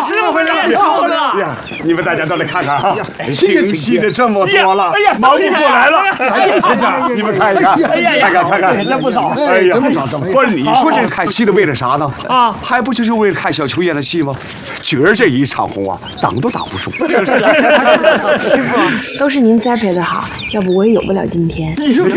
师傅回来了！ 呀，你们大家都来看看啊！听戏的这么多了，忙不过来了。哎呀，先生，你们看一看，看看， 真不少。 哎呀，不是你说这看戏的为了啥呢？啊，还不就是为了看小秋演的戏吗？今儿这一场红啊，挡都挡不住。 师傅，都是您栽培的好，要不我也有不了今天。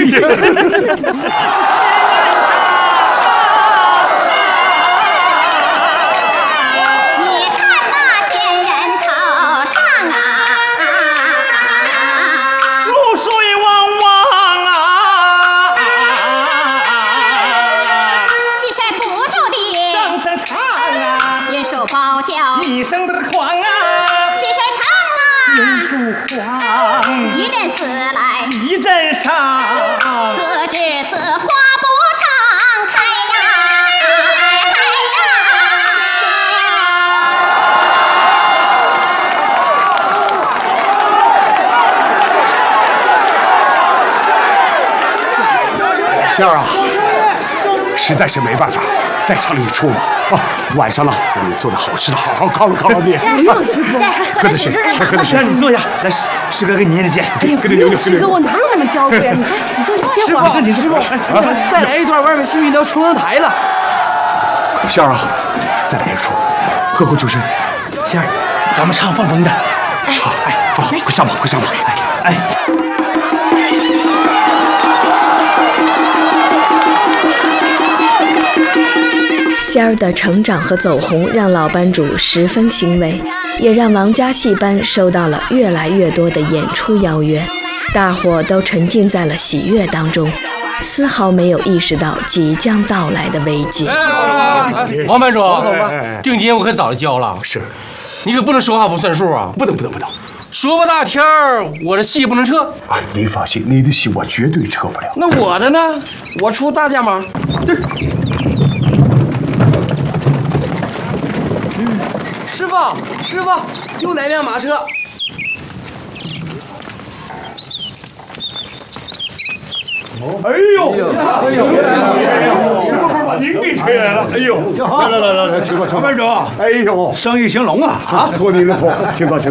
一生的狂啊， 细水长啊， 人数狂， 一阵死来一阵伤， 死之死花不常开呀， 仙儿啊，实在是没办法，再唱了一出嘛。啊，晚上了，我们做点好吃的，好好犒劳你。 不用师傅， 喝点水，喝点水。 你坐下，来，师哥给你念念经。 跟着牛牛，师哥，我哪有那么娇贵啊？你看，你坐下歇会儿。师傅，再来一段，外面新运都要冲上台了。 仙儿啊，再来一出，喝口酒水。 仙儿，咱们唱放风的。 好，好，快上吧，快上吧。哎。 仙儿的成长和走红让老班主十分欣慰，也让王家戏班收到了越来越多的演出邀约，大伙都沉浸在了喜悦当中，丝毫没有意识到即将到来的危机。 王班主，定金我可早就交了， 是， 你可不能说话不算数啊！ 不能。 说吧大天儿，我这戏不能撤。 啊，您放心，你的戏我绝对撤不了。 那我的呢？我出大价码。师傅，又来辆马车。 哎呦！师傅把您给吹来了。哎呦！来，请坐。 班主， 哎呦， 生意兴隆啊！ 托您的福，请坐。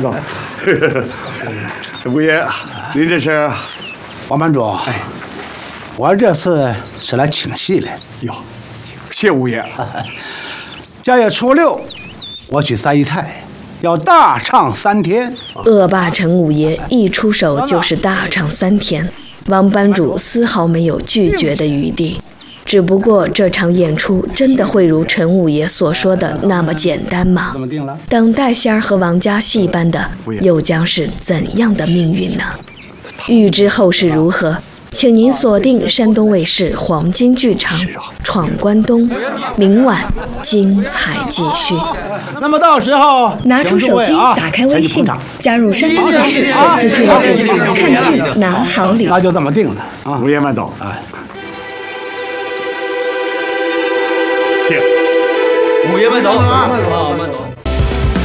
吴爷，您这是？ 王班主，哎，我这次是来请戏来的。 哟，谢吴爷。 8月初6，我去三姨太。要大唱3天， 恶霸陈五爷一出手就是大唱3天，王班主丝毫没有拒绝的余地。只不过这场演出真的会如陈五爷所说的那么简单吗？等待仙儿和王家戏班的又将是怎样的命运呢？欲知后事如何，请您锁定山东卫视黄金剧场《闯关东》，明晚精彩继续。 那么到时候拿出手机，打开微信，加入山东卫视粉丝俱乐部，看剧拿好礼。 那就这么定了啊！ 吴爷慢走。请。 五爷慢走。